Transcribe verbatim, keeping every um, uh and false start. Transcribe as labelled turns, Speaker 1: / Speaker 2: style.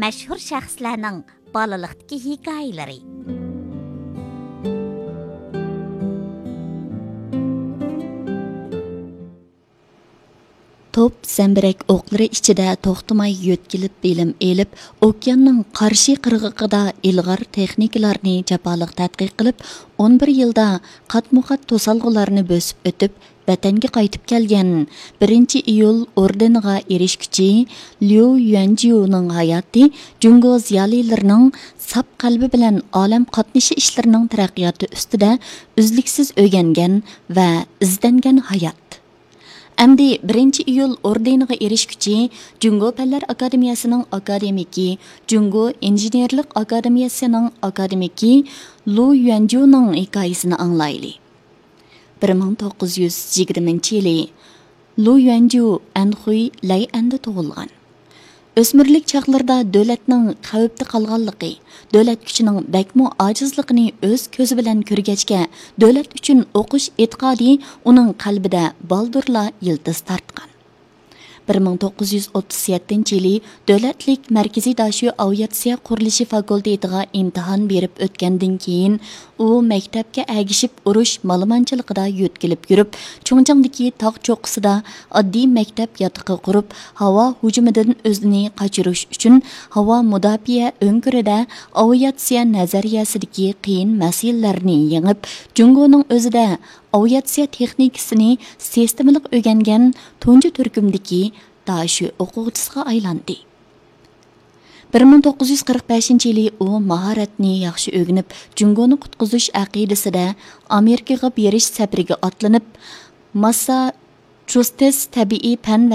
Speaker 1: mashhur shaxslarning bolalikdagi hikoyalari.
Speaker 2: Top zambirak o'qlari ichida to'xtamay yo'tkilib bilim elib, okeanning qarshi qirg'og'ida ilg'or texnikalarni jafoliq tadqiq qilib, o'n bir yilda qatmuqat to'salg'ularni bosib o'tib, vatanga qaytib kelgan birinchi iyul ordeniga erishguchi Liu Yuanjiuning hayoti Jungo ziyolilarining sap qalbi bilan olam qatnashi ishlarining taraqqiyoti ustida uzluksiz o'rgangan va izlangan hayot. Әмді birinchi iyul ordeniga erishguchi Jungo Fanlar Akademiyasining akademiki, Jungo Injenerlik Akademiyasining akademiki Lu Yuanjiuning hikoyasini anglayli. bir ming to'qqiz yuz yigirmanchi yili Lu Yuanjiu Anhui Lay'anda tug'ilgan. O'smirlik chaqlarida davlatning xavfda qolganligi, davlat kuchining bakmo ojizligini o'z ko'zi bilan ko'rgachga, davlat uchun o'qish e'tiqodi uning qalbida baldurla yildiz tortgan. bir ming to'qqiz yuz o'ttiz yettinchi yili davlatlik markaziy dashu aviatsiya qurilishi fakultetiga imtihon berib o'tgandan keyin u maktabga agishib urush malamanchiligida yo'tkilib yurib, Chongqingdagi tog' cho'qqisida oddiy maktab yotiqi qurib, havo hujumidan o'zini qochirish uchun havo mudofaa o'ngirida aviatsiya nazariyasidagi qiyin masalalarni yengib, Jungoning o'zida aviatsiya texnikasini sistemalik o'rgangan tunji turkumdagi dashu o'quvchisiga aylandi. bir ming to'qqiz yuz qirq beshinchi yili u mahoratni yaxshi o'rganib, Jungoni qutqizish aqidasida Amerikaga berish safariga otlanib, Massachusetts tabiiy fan